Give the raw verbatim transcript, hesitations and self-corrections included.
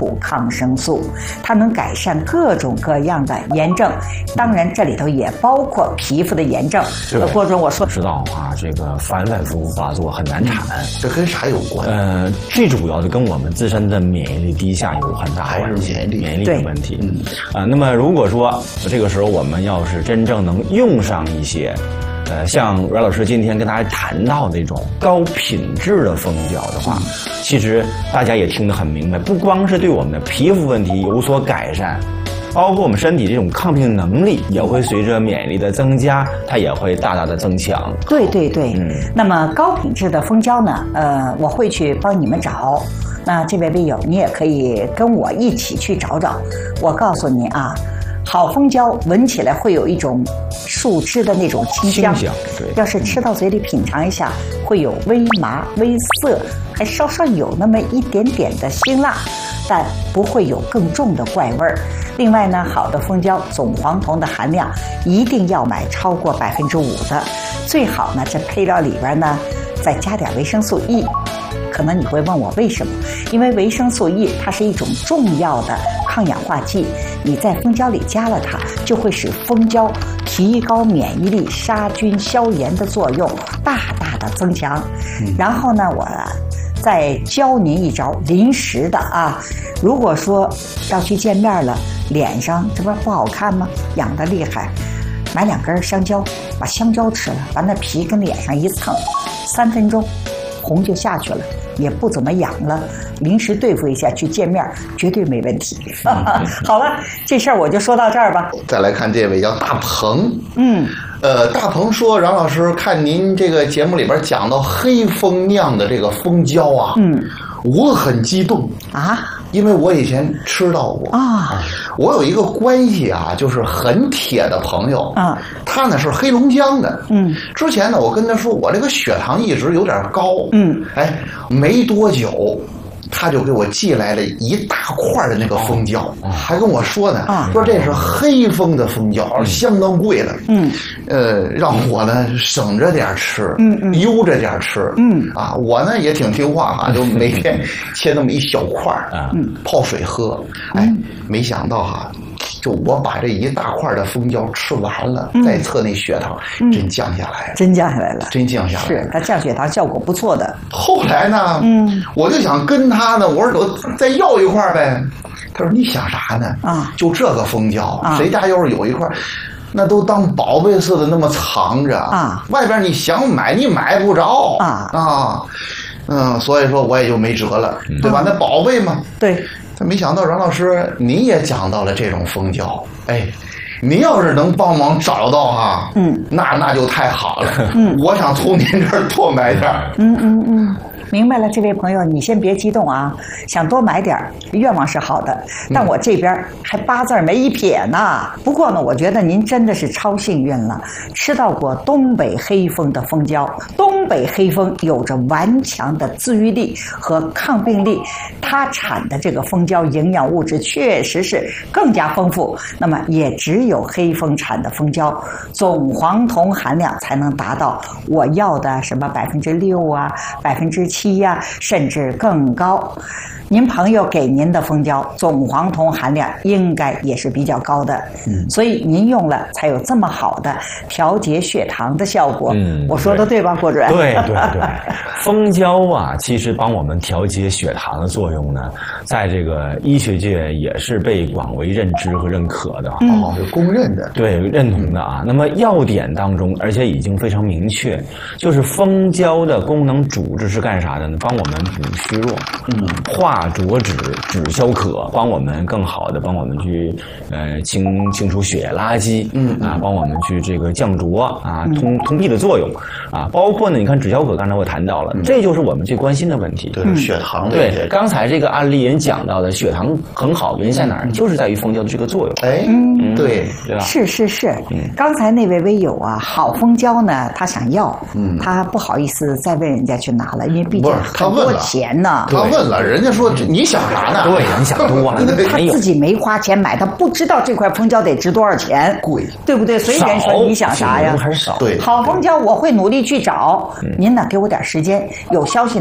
普抗生素，它能改善各种各样的炎症，当然这里头也包括皮肤的炎症。呃，郭总，我说知道啊，这个反反复复发作很难产， 这跟啥有关？ 呃，最主要的跟我们自身的免疫力低下有很大关系， 免疫力免疫力的问题。嗯啊，那么如果说这个时候我们要是真正能用上一些。呃，像阮老师今天跟大家谈到这种高品质的蜂胶的话，其实大家也听得很明白，不光是对我们的皮肤问题有所改善，包括我们身体这种抗病能力也会随着免疫力的增加，它也会大大的增强。 对对对，嗯，那么高品质的蜂胶呢，呃，我会去帮你们找。那这位微友，你也可以跟我一起去找找。我告诉你啊。好蜂胶闻起来会有一种树枝的那种清香， 清香对。 要是吃到嘴里品尝一下，会有微麻、微涩，还稍稍有那么一点点的辛辣，但不会有更重的怪味儿。另外呢，好的蜂胶总黄酮的含量一定要买超过百分之五的，最好呢这配料里边呢再加点维生素 E。可能你会问我为什么？因为维生素 E 它是一种重要的抗氧化剂，你在蜂胶里加了它，就会使蜂胶提高免疫力、杀菌消炎的作用大大的增强。嗯、然后呢，我再教您一招临时的啊，如果说要去见面了，脸上这不是不好看吗？痒得厉害，买两根香蕉，把香蕉吃了，把那皮跟脸上一蹭，三分钟，红就下去了。也不怎么痒了，临时对付一下去见面绝对没问题。好了，这事儿我就说到这儿吧。 再来看这位叫大鹏， 嗯， 呃，大鹏说，阮老师看您这个节目里边讲到黑蜂酿的这个蜂胶啊，嗯，我很激动啊。 因为我以前吃到过啊， 我有一个关系啊，就是很铁的朋友啊，他呢是黑龙江的，嗯，之前呢我跟他说我这个血糖一直有点高，嗯，哎，没多久。他就给我寄来了一大块的那个蜂胶，哦、还跟我说呢，啊、说这是黑蜂的蜂胶，嗯、相当贵的，嗯，呃，让我呢省着点吃，嗯嗯，悠着点吃，嗯啊，我呢也挺听话哈，就每天切那么一小块啊，嗯，泡水喝，哎，没想到哈。就我把这一大块的蜂胶吃完了，嗯、再测那血糖，嗯、真降下来了， 真降下来了， 真降下来了。 是它降血糖效果不错的。 后来呢，嗯，我就想跟他呢，我说我再要一块呗。他说你想啥呢？啊，就这个蜂胶，啊、谁家要是有一块，那都当宝贝似的那么藏着啊。外边你想买你买不着啊啊，嗯，所以说我也就没辙了，对吧？嗯、那宝贝嘛， 对。 没想到阮老师你也讲到了这种蜂胶，哎，您要是能帮忙找到哈，嗯，那那就太好了，嗯，我想从您这儿多买点儿， 嗯嗯嗯。明白了，这位朋友，你先别激动啊，想多买点儿，愿望是好的，但我这边还八字没一撇呢。不过呢，我觉得您真的是超幸运了，吃到过东北黑蜂的蜂胶。东北黑蜂有着顽强的自愈力和抗病力，它产的这个蜂胶营养物质确实是更加丰富。那么也只有黑蜂产的蜂胶，总黄酮含量才能达到我要的什么百分之六啊，百分之七。呀、啊，甚至更高。您朋友给您的蜂胶总黄酮含量应该也是比较高的，嗯，所以您用了才有这么好的调节血糖的效果。嗯，我说的对吧，郭主任？ 对对对，蜂胶啊，其实帮我们调节血糖的作用呢，在这个医学界也是被广为认知和认可的， 嗯、哦，是公认的， 对，认同的啊。那么药典当中，而且已经非常明确，就是蜂胶的功能主治是干啥的呢？帮我们补虚弱，嗯，化浊脂、止消渴，帮我们更好的帮我们去呃清清除血液垃圾，嗯啊，帮我们去这个降浊啊，通通闭的作用啊，包括呢，你看止消渴，刚才我谈到了，嗯、这就是我们最关心的问题， 对，嗯、血糖的。 对，刚才这个案例人讲到的血糖很好，原因在哪儿？嗯、就是在于蜂胶的这个作用。 哎，嗯，对， 对吧？ 是是是，嗯，刚才那位微友啊，好蜂胶呢，他想要，嗯，他不好意思再问人家去拿了，因为毕竟很多钱呢。 他问了，人家说你想啥呢？ 对，你想多了， 他自己没花钱买，他不知道这块蜂胶得值多少钱， 贵， 对不对？所以人说你想啥呀？ 很少， 对， 好蜂胶我会努力去找，您呢给我点时间，有消息